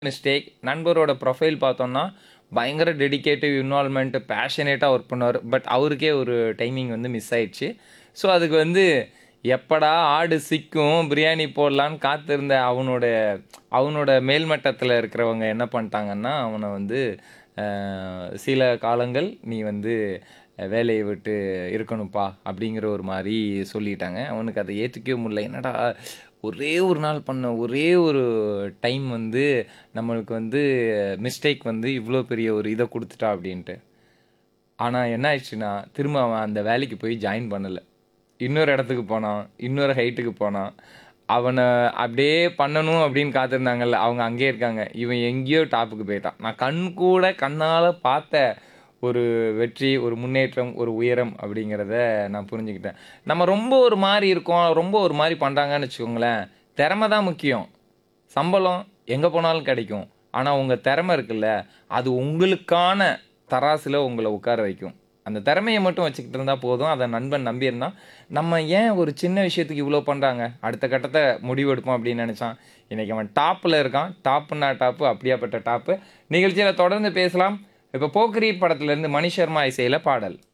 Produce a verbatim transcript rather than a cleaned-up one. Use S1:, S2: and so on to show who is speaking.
S1: Mistake. நண்பரோட profile பார்த்தோம்னா, பயங்கர டெடிகேட்டிவ், இன்வால்வ்மென்ட், பேஷனேட்டா ஒர்க் பண்ணுவாரு. பட் அவருக்கே ஒரு டைமிங் வந்து மிஸ் ஆயிடுச்சு. ஸோ அதுக்கு வந்து எப்படா ஆடு சிக்கும், பிரியாணி போடலான்னு காத்திருந்த அவனோட அவனோட மேல்மட்டத்தில இருக்கிறவங்க என்ன பண்ணிட்டாங்கன்னா, அவன வந்து அ சில காலங்கள் நீ வந்து வேலைய விட்டு இருக்கணும்ப்பா அப்படிங்கிற ஒரு மாரி சொல்லிட்டாங்க. அவனுக்கு அத ஏத்துக்கவே முடியல. என்னடா ஒரே ஒரு நாள் பண்ண ஒரே ஒரு டைம் வந்து நம்மளுக்கு வந்து மிஸ்டேக் வந்து இவ்ளோ பெரிய ஒரு இத குடுத்துட்டா அப்படின்ட்டு. ஆனா என்ன ஆயிடுச்சுன்னா, திரும்ப அவன் அந்த வேலைக்கு போய் ஜாயின் பண்ணல. இன்னொரு இடத்துக்கு போனான். இன்னொரு ஹைட்டுக்கு போனான். அவன அப்படியே பண்ணணும் அப்படின்னு காத்திருந்தாங்கல்ல, அவங்க அங்கேயே இருக்காங்க. இவன் எங்கேயோ டாப்புக்கு போயிட்டான். நான் கண்கூட கண்ணால பார்த்த ஒரு வெற்றி, ஒரு முன்னேற்றம், ஒரு உயரம் அப்படிங்கிறத நான் புரிஞ்சுக்கிட்டேன். நம்ம ரொம்ப ஒரு மாரி இருக்கோம், ரொம்ப ஒரு மாரி பண்றாங்கன்னு வச்சுக்கோங்களேன், திறமை தான் முக்கியம். சம்பளம் எங்க போனாலும் கிடைக்கும். ஆனா உங்க திறமை இருக்குல்ல, அது உங்களுக்கான தராசுல உங்கள உட்கார வைக்கும். அந்த திறமைய மட்டும் வச்சுக்கிட்டு இருந்தா போதும். அத நண்பன் நம்பியிருந்தான். நம்ம ஏன் ஒரு சின்ன விஷயத்துக்கு இவ்ளோ பண்றாங்க? அடுத்த கட்டத்த முடிவெடுப்போம் அப்படின்னு நெனச்சான். இன்னைக்கு அவன் டாப்ல இருக்கான். டாப்னா டாப்பு, அப்படியாப்பட்ட டாப்பு. நிகழ்ச்சியில தொடர்ந்து பேசலாம். இப்ப போக்கிரி படத்திலிருந்து மணி சர்மா இசையில பாடல்.